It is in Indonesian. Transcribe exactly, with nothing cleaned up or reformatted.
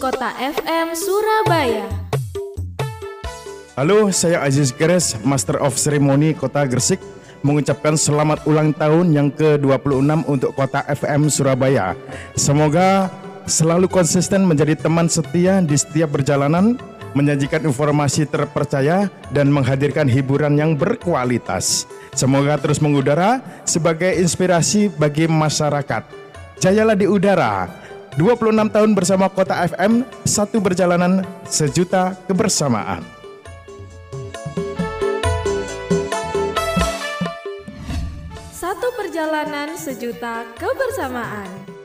Kota F M Surabaya. Halo, saya Aziz Geres, Master of Ceremony Kota Gresik, mengucapkan selamat ulang tahun yang ke dua puluh enam untuk Kota F M Surabaya. Semoga selalu konsisten menjadi teman setia di setiap perjalanan, menyajikan informasi terpercaya dan menghadirkan hiburan yang berkualitas. Semoga terus mengudara sebagai inspirasi bagi masyarakat. Jayalah di udara. dua puluh enam tahun bersama Kota F M, satu perjalanan, sejuta kebersamaan. Satu perjalanan, sejuta kebersamaan.